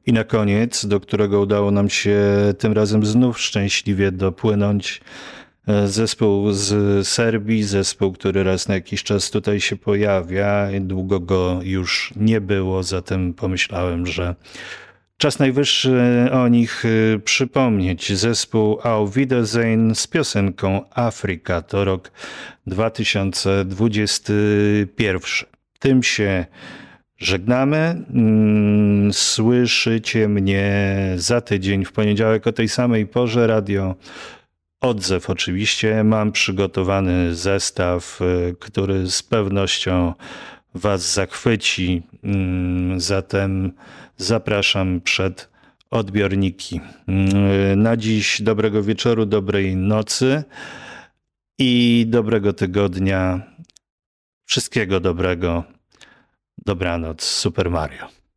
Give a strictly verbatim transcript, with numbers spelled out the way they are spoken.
I na koniec, do którego udało nam się tym razem znów szczęśliwie dopłynąć, zespół z Serbii, zespół, który raz na jakiś czas tutaj się pojawia. Długo go już nie było, zatem pomyślałem, że czas najwyższy o nich przypomnieć. Zespół Auf Wiedersehen z piosenką Afryka. To rok dwa tysiące dwudziesty pierwszy. Tym się żegnamy. Słyszycie mnie za tydzień w poniedziałek o tej samej porze. Radio Odzew oczywiście. Mam przygotowany zestaw, który z pewnością was zachwyci. Zatem zapraszam przed odbiorniki. Na dziś dobrego wieczoru, dobrej nocy i dobrego tygodnia. Wszystkiego dobrego. Dobranoc, Super Mario.